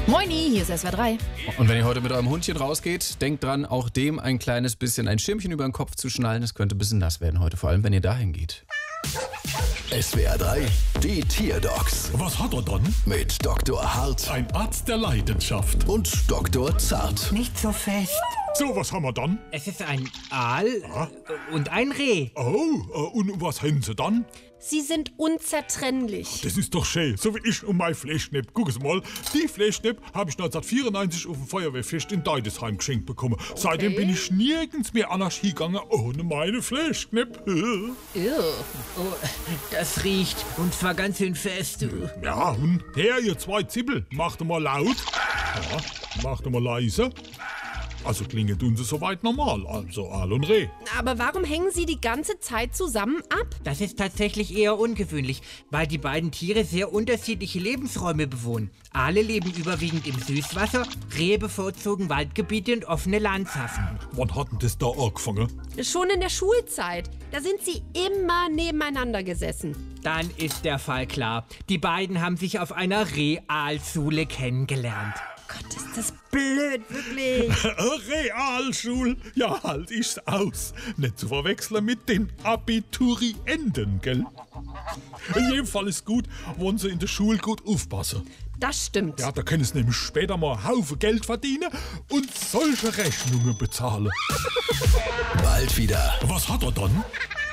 Moini, hier ist SWR 3. Und wenn ihr heute mit eurem Hundchen rausgeht, denkt dran, auch dem ein kleines bisschen ein Schirmchen über den Kopf zu schnallen. Es könnte ein bisschen nass werden heute, vor allem wenn ihr dahin geht. SWR 3, die Tierdocs Was hat er dann? mit Dr. Hart Ein Arzt der Leidenschaft. und Dr. Zart. Nicht so fest. So, was haben wir dann? Es ist ein Aal und ein Reh. Oh, und was haben sie dann? Sie sind unzertrennlich. Das ist doch schön, so wie ich und mein Fleischknepp. Guck es mal, die Fleischknepp habe ich 1994 auf dem Feuerwehrfest in Deidesheim geschenkt bekommen. Seitdem bin ich nirgends mehr Anarchie gegangen ohne meine Fleischknepp. Oh, das riecht und zwar ganz schön fest. Ja, und her, ihr zwei Zippel, macht mal laut. Ja, macht mal leise. Also klingen tun sie soweit normal, also Aal und Reh. Aber warum hängen sie die ganze Zeit zusammen ab? Das ist tatsächlich eher ungewöhnlich, weil die beiden Tiere sehr unterschiedliche Lebensräume bewohnen. Aale leben überwiegend im Süßwasser, Rehe bevorzugen Waldgebiete und offene Landschaften. Wann hat denn das da angefangen? Schon in der Schulzeit. Da sind sie immer nebeneinander gesessen. Dann ist der Fall klar. Die beiden haben sich auf einer Realschule kennengelernt. Gott, ist das blöd, wirklich. Realschul? Ja, halt ich's aus. Nicht zu verwechseln mit den Abiturienten, gell? In jedem Fall ist gut, wenn sie in der Schule gut aufpassen. Das stimmt. Ja, da können sie nämlich später mal einen Haufen Geld verdienen und solche Rechnungen bezahlen. Bald wieder. Was hat er dann?